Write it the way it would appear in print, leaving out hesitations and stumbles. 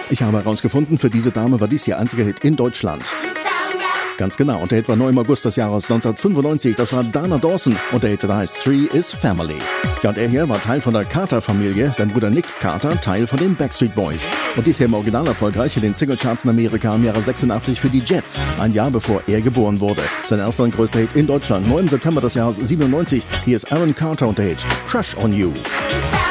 Ich habe herausgefunden, für diese Dame war dies ihr einziger Hit in Deutschland. Ganz genau, und der Hit war nur im August des Jahres 1995. Das war Dana Dawson und der Hit, der heißt Three is Family. Ja, und er hier war Teil von der Carter-Familie, sein Bruder Nick Carter Teil von den Backstreet Boys. Und dies hier im Original erfolgreich in den Singlecharts in Amerika im Jahre 86 für die Jets, ein Jahr bevor er geboren wurde. Sein erster und größter Hit in Deutschland, nur im September des Jahres 97. Hier ist Aaron Carter und der Hit Crush on You.